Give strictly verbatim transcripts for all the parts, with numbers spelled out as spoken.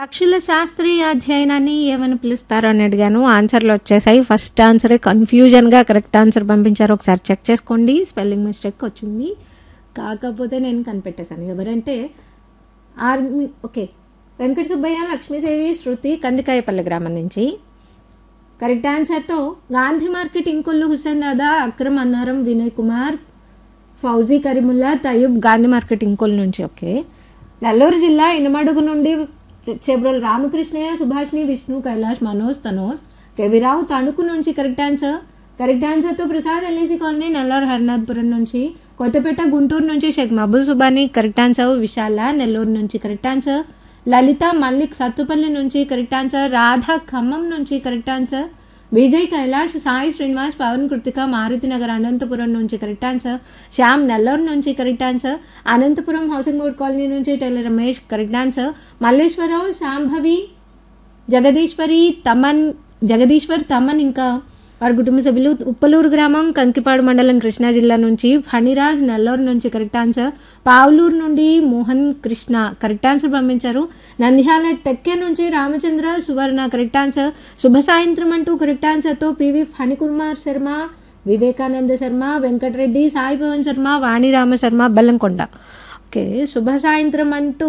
పక్షుల శాస్త్రీయ అధ్యయనాన్ని ఏమని పిలుస్తారు అని అడిగాను. ఆన్సర్లు వచ్చేసాయి. ఫస్ట్ ఆన్సరే కన్ఫ్యూజన్గా కరెక్ట్ ఆన్సర్ పంపించారు. ఒకసారి చెక్ చేసుకోండి. స్పెల్లింగ్ మిస్టేక్ వచ్చింది, కాకపోతే నేను కనిపెట్టేశాను. ఎవరంటే ఆర్మీ ఓకే వెంకట సుబ్బయ్య, లక్ష్మీదేవి, శృతి కందికాయపల్లి గ్రామం నుంచి. కరెక్ట్ ఆన్సర్తో గాంధీ మార్కెట్, ఇంకొల్లు, హుస్సేన్ దాదా, అక్రమ్, అన్నారం, వినయ్ కుమార్, ఫౌజీ, కరీముల్లా, తయూబ్ గాంధీ మార్కెట్ ఇంకొల్లు నుంచి. ఓకే నెల్లూరు జిల్లా ఇనమడుగు నుండి చెబ్రోల్ రామకృష్ణయ్య, సుభాష్ని, విష్ణు, కైలాష్, మనోజ్, తనోజ్, కేవీరావు తణుకు నుంచి. Correct answer. కరెక్ట్ ఆన్సర్తో ప్రసాద్, ఎల్ఐసి కాలనీ, నెల్లూరు హరినాథ్పురం నుంచి. కొత్తపేట గుంటూరు నుంచి షేక్ మహబూబ్ సుబాని. Correct answer. విశాల నెల్లూరు నుంచి. Correct answer. లలిత మల్లిక్ సత్తుపల్లి నుంచి. Correct answer. రాధ ఖమ్మం నుంచి. Correct answer. విజయ్, కైలాష్, సాయి శ్రీనివాస్, పవన్, కృతిక, మారుతి నగర్ అనంతపురం నుంచి. Correct answer. శ్యామ్ నెల్లూరు నుంచి. Correct answer. Anantapuram housing board colony నుంచి tailor Ramesh. Correct answer. Malleswara Rao, Shambhavi, Jagadeeswari, Thaman Jagadishwar Thaman ఇంకా వారి కుటుంబ సభ్యులు ఉప్పలూరు గ్రామం, కంకిపాడు మండలం, కృష్ణా జిల్లా నుంచి. ఫణిరాజ్ నెల్లూరు నుంచి. Correct answer. పావులూరు నుండి మోహన్ కృష్ణ కరెక్ట్ ఆన్సర్ పంపించారు. నంద్యాల టెక్కే నుంచి రామచంద్ర, సువర్ణ కరెక్ట్ ఆన్సర్. శుభ సాయంత్రం అంటూ కరెక్ట్ ఆన్సర్తో పివి ఫణికుమార్ శర్మ, వివేకానంద శర్మ, వెంకటరెడ్డి, సాయి పవన్ శర్మ, వాణిరామ శర్మ, బెల్లంకొండ. ఓకే శుభ సాయంత్రం అంటూ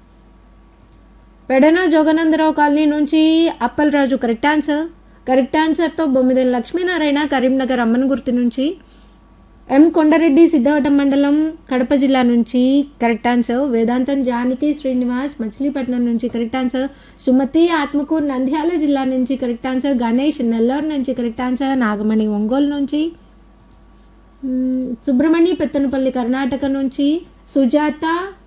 పెడన జోగనందరావు కాలనీ నుంచి అప్పలరాజు కరెక్ట్ ఆన్సర్. కరెక్ట్ ఆన్సర్తో బొమ్మిదేని లక్ష్మీనారాయణ, కరీంనగర్ అమ్మన్గుర్తి నుంచి. ఎం కొండారెడ్డి, సిద్ధవటం మండలం, కడప జిల్లా నుంచి. Correct answer. వేదాంతం జానకి శ్రీనివాస్, మచిలీపట్నం నుంచి. Correct answer. సుమతి, ఆత్మకూరు, నంద్యాల జిల్లా నుంచి. Correct answer. గణేష్ నెల్లూరు నుంచి. Correct answer. నాగమణి ఒంగోలు నుంచి. సుబ్రహ్మణ్య పెత్తనపల్లి కర్ణాటక నుంచి. సుజాత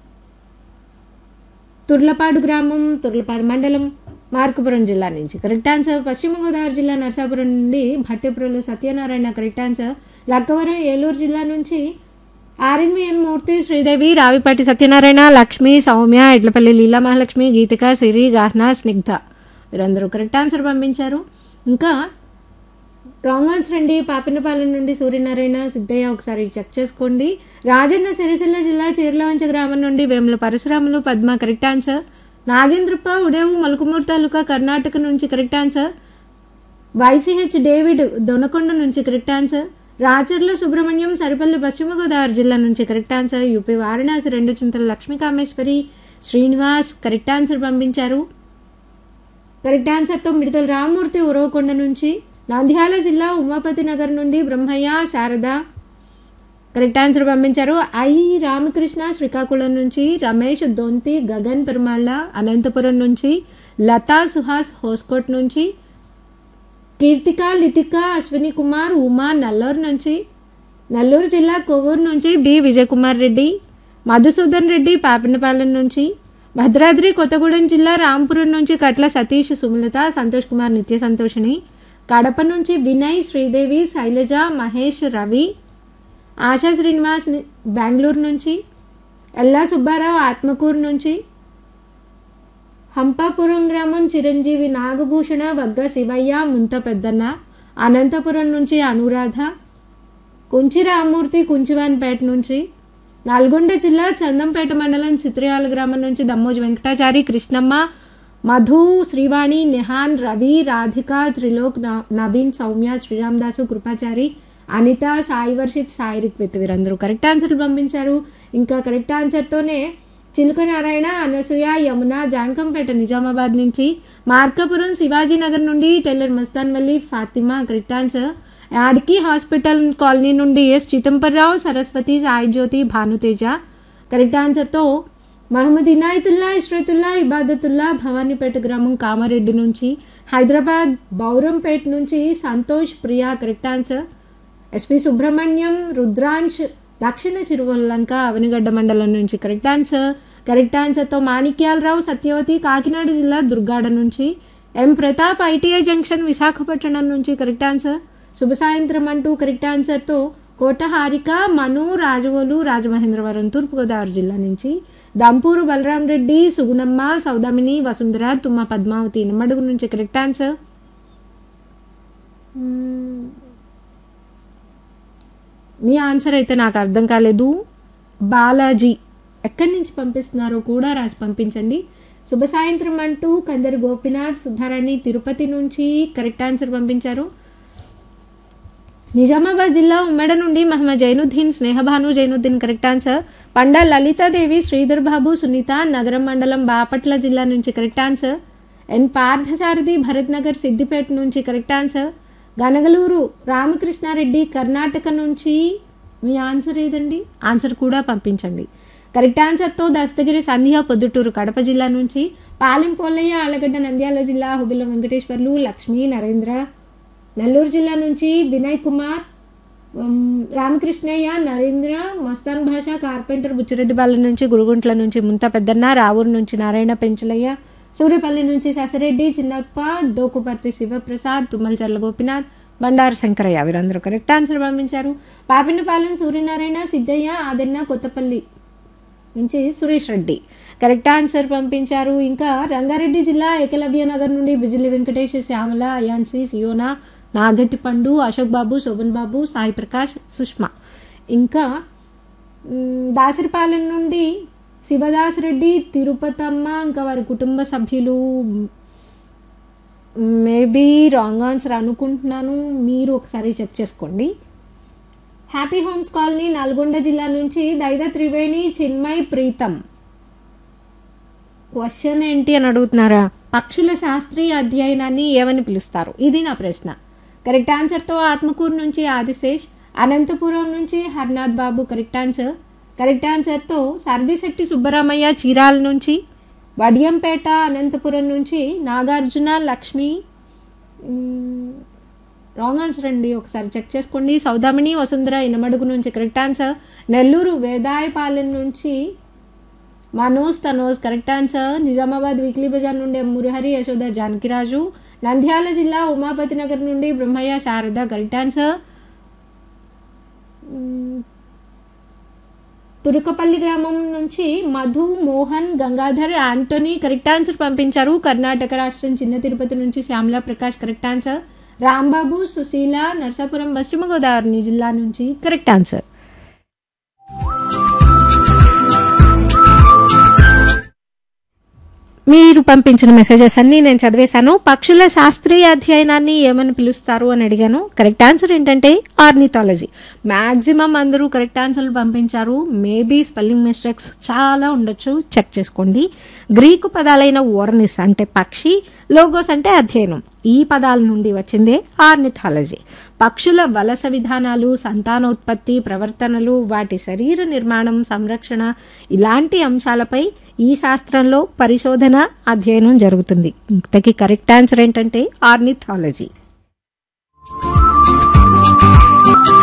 తుర్లపాడు గ్రామం, తుర్లపాడు మండలం, మార్కపురం జిల్లా నుంచి. Correct answer. పశ్చిమ గోదావరి జిల్లా నరసాపురం నుండి భట్టెప్రోలు సత్యనారాయణ. Correct answer. లక్కవరం ఏలూరు జిల్లా నుంచి ఆర్ఎన్విఎన్ మూర్తి, శ్రీదేవి, రావిపాటి సత్యనారాయణ, లక్ష్మి, సౌమ్య, ఎడ్లపల్లి లీలా మహాలక్ష్మి, గీతిక, సిరి, గాహ్నా, స్నిగ్ధ వీరందరూ కరెక్ట్ ఆన్సర్ పంపించారు. ఇంకా రాంగ్ ఆన్సర్ అండి. పాపినపాలెం నుండి సూర్యనారాయణ, సిద్ధయ్య ఒకసారి చెక్ చేసుకోండి. రాజన్న సిరిసిల్ల జిల్లా చీర్లవంచ గ్రామం నుండి వేముల పరశురాములు, పద్మ కరెక్ట్ ఆన్సర్. నాగేంద్రప్ప, ఉడేవు, మలుకుమూరు తాలూకా, కర్ణాటక నుంచి. Correct answer. YCH David, Donakonda నుంచి. Correct answer. రాచర్ల సుబ్రహ్మణ్యం, సరిపల్లి, పశ్చిమ గోదావరి జిల్లా నుంచి. Correct answer. యూపీ వారణాసి రెండు చింతల లక్ష్మీ కామేశ్వరి, శ్రీనివాస్ కరెక్ట్ ఆన్సర్ పంపించారు. కరెక్ట్ ఆన్సర్తో మిడతల రామ్మూర్తి, ఉరవకొండ నుంచి. నంద్యాల జిల్లా ఉమాపతి నగర్ నుండి బ్రహ్మయ్య, శారద కరెక్ట్ ఆన్సర్ పంపించారు. ఐ రామకృష్ణ, శ్రీకాకుళం నుంచి. రమేష్ దొంతి, గగన్ పెరుమాళ్ళ, అనంతపురం నుంచి. లతా సుహాస్, హోస్కోట్ నుంచి. కీర్తిక, లితిక, అశ్విని కుమార్, ఉమా నెల్లూరు నుంచి. నెల్లూరు జిల్లా కొవ్వూరు నుంచి బి విజయకుమార్ రెడ్డి, మధుసూదన్ రెడ్డి, పాపినపాలెం నుంచి. భద్రాద్రి కొత్తగూడెం జిల్లా రాంపురం నుంచి కట్ల సతీష్, సుమలత, సంతోష్ కుమార్, నిత్య సంతోషిని. కడప నుంచి వినయ్, శ్రీదేవి, శైలజ, మహేష్, రవి, ఆశా శ్రీనివాస్ బెంగళూరు నుంచి. ఎల్లా సుబ్బారావు, ఆత్మకూరు నుంచి. హంపాపురం గ్రామం, చిరంజీవి, నాగభూషణ, వగ్గ శివయ్య, ముంత పెద్దన్న, అనంతపురం నుంచి. అనురాధ, కుంచి రామ్మూర్తి, కుంచివాన్పేట నుంచి. నల్గొండ జిల్లా చందంపేట మండలం, చిత్రయాల గ్రామం నుంచి దమ్మోజు వెంకటాచారి, కృష్ణమ్మ, మధు, శ్రీవాణి, నిహాన్, రవి, రాధిక, త్రిలోక్, నవీన్, సౌమ్య, శ్రీరామదాసు, కృపాచారి, అనిత, సాయి వర్షిత్, సాయి రిక్విత్ వీరందరూ కరెక్ట్ ఆన్సర్లు పంపించారు. ఇంకా కరెక్ట్ ఆన్సర్తోనే చిలుక నారాయణ, అనసూయ, యమున, జాంకంపేట నిజామాబాద్ నుంచి. మార్కాపురం శివాజీనగర్ నుండి tailor Mastan Valli, Fatima correct answer. యాడ్కి hospital colony నుండి ఎస్ చిదంబరరావు, సరస్వతి, సాయి జ్యోతి, భానుతేజ కరెక్ట్ ఆన్సర్తో మహమ్మద్ ఇనాయతుల్లా, ఇష్రతుల్లా, ఇబాదతుల్లా, భవానీపేట గ్రామం, కామారెడ్డి నుంచి. హైదరాబాద్ బౌరంపేట నుంచి Santosh, Priya correct answer. SP Subrahmanyam, Rudransh, దక్షిణ చిరువల్లంక, అవనిగడ్డ మండలం నుంచి. Correct answer. కరెక్ట్ ఆన్సర్తో మాణిక్యాలరావు, సత్యవతి, కాకినాడ జిల్లా దుర్గాడ నుంచి. ఎం ప్రతాప్, ఐటీఐ జంక్షన్, విశాఖపట్నం నుంచి. Correct answer. శుభ సాయంత్రం అంటూ కరెక్ట్ ఆన్సర్తో కోట హారిక, మను, రాజవోలు, రాజమహేంద్రవరం తూర్పుగోదావరి జిల్లా నుంచి. దంపూరు బలరాం రెడ్డి, సుగుణమ్మ, సౌదామిని, వసుంధర, తుమ్మ పద్మావతి నమ్మడుగు నుంచి. Correct answer. మీ ఆన్సర్ అయితే నాకు అర్థం కాలేదు. బాలాజీ ఎక్కడి నుంచి పంపిస్తున్నారో కూడా రాసి పంపించండి. శుభ సాయంత్రం అంటూ కందరు గోపినాథ్ సుధారాణి తిరుపతి నుంచి కరెక్ట్ ఆన్సర్ పంపించారు. నిజామాబాద్ జిల్లా ఉమ్మడ నుండి మహమ్మద్ జైనుద్దీన్ స్నేహభాను జైనుద్దీన్ కరెక్ట్ ఆన్సర్. పండా లలితాదేవి శ్రీధర్ బాబు సునీత నగరం మండలం బాపట్ల జిల్లా నుంచి కరెక్ట్ ఆన్సర్. ఎన్ పార్థసారథి భరత్ నగర్ సిద్దిపేట నుంచి కరెక్ట్ ఆన్సర్. గనగలూరు రామకృష్ణారెడ్డి కర్ణాటక నుంచి మీ ఆన్సర్ ఏదండి, ఆన్సర్ కూడా పంపించండి. కరెక్ట్ ఆన్సర్తో దస్తగిరి సంధ్య పొద్దుటూరు కడప జిల్లా నుంచి. పాలెం పోలయ్య ఆలగడ్డ నంద్యాల జిల్లా. హుబిల వెంకటేశ్వర్లు లక్ష్మీ నరేంద్ర నెల్లూరు జిల్లా నుంచి. వినయ్ కుమార్ రామకృష్ణయ్య నరేంద్ర మస్తాన్ భాష కార్పెంటర్ బుచ్చిరెడ్డిపాలెం నుంచి. గురుగుంట్ల నుంచి ముంత పెద్దన్న. రావూరు నుంచి నారాయణ పెంచలయ్య. సూర్యపల్లి నుంచి శశరెడ్డి చిన్నప్ప. డోకుపర్తి శివప్రసాద్. తుమ్మలచర్ల గోపినాథ్. బండారు శంకరయ్య వీరందరూ కరెక్ట్ ఆన్సర్ పంపించారు. పాపినపాలెం సూర్యనారాయణ సిద్ధయ్య ఆదెన్న కొత్తపల్లి నుంచి సురేష్ రెడ్డి కరెక్ట్ ఆన్సర్ పంపించారు. ఇంకా రంగారెడ్డి జిల్లా ఏకలవ్య నగర్ నుండి బిజిలి వెంకటేష్ శ్యామల అయాన్సి సియోనా నాగట్టి పండు అశోక్ బాబు శోభన్ బాబు సాయి ప్రకాష్ సుష్మా. ఇంకా దాసరిపాలెం నుండి శివదాస్ రెడ్డి తిరుపతమ్మ ఇంకా వారి కుటుంబ సభ్యులు. మేబీ రాంగ్ ఆన్సర్ అనుకుంటున్నాను, మీరు ఒకసారి చెక్ చేసుకోండి. హ్యాపీ హోమ్స్ కాలనీ నల్గొండ జిల్లా నుంచి దైద త్రివేణి చిన్మయ్ ప్రీతం. క్వశ్చన్ ఏంటి అని అడుగుతున్నారా? పక్షుల శాస్త్రీయ అధ్యయనాన్ని ఏమని పిలుస్తారు? ఇది నా ప్రశ్న. కరెక్ట్ ఆన్సర్తో ఆత్మకూరు నుంచి ఆదిశేష్. అనంతపురం నుంచి హర్నాథ్ బాబు కరెక్ట్ ఆన్సర్. కరెక్ట్ ఆన్సర్తో సర్విశెట్టి సుబ్బరామయ్య చీరాల నుంచి. వడియంపేట అనంతపురం నుంచి నాగార్జున లక్ష్మి. రాంగ్ ఆన్సర్ అండి, ఒకసారి చెక్ చేసుకోండి. సౌదామిని వసుంధర ఇనమడుగు నుంచి కరెక్ట్ ఆన్సర్. నెల్లూరు వేదాయపాలెం నుంచి Manoj Tanoj correct answer. Nizamabad weekly Bazar నుండి మురహరి యశోద జానకిరాజు. నంద్యాల జిల్లా ఉమాపతి నగర్ నుండి బ్రహ్మయ్య శారద కరెక్ట్ ఆన్సర్. తురుకపల్లి గ్రామం నుంచి Madhu Mohan Gangadhar Anthony correct answer పంపించారు. కర్ణాటక రాష్ట్రం చిన్న తిరుపతి నుంచి శ్యామలా ప్రకాష్ కరెక్ట్ ఆన్సర్. రాంబాబు సుశీల నర్సాపురం పశ్చిమ గోదావరి జిల్లా నుంచి కరెక్ట్ ఆన్సర్. మీరు పంపించిన మెసేజెస్ అన్నీ నేను చదివేశాను. పక్షుల శాస్త్రీయ అధ్యయనాన్ని ఏమని పిలుస్తారు అని అడిగాను. కరెక్ట్ ఆన్సర్ ఏంటంటే ఆర్నిథాలజీ. మ్యాక్సిమం అందరూ కరెక్ట్ ఆన్సర్లు పంపించారు. మేబీ స్పెల్లింగ్ మిస్టేక్స్ చాలా ఉండొచ్చు, చెక్ చేసుకోండి. గ్రీకు పదాలైన ఓర్నిస్ అంటే పక్షి, లోగోస్ అంటే అధ్యయనం, ఈ పదాల నుండి వచ్చిందే ఆర్నిథాలజీ. పక్షుల వలస విధానాలు, సంతానోత్పత్తి, ప్రవర్తనలు, వాటి శరీర నిర్మాణం, సంరక్షణ ఇలాంటి అంశాలపై ఈ శాస్త్రంలో పరిశోధన అధ్యయనం జరుగుతుంది. ఇంతకీ కరెక్ట్ ఆన్సర్ ఏంటంటే ఆర్నిథాలజీ.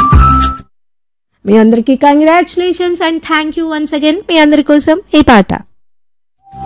మీ అందరికీ congratulations and thank you once again. మీ అందరి కోసం ఈ పాట.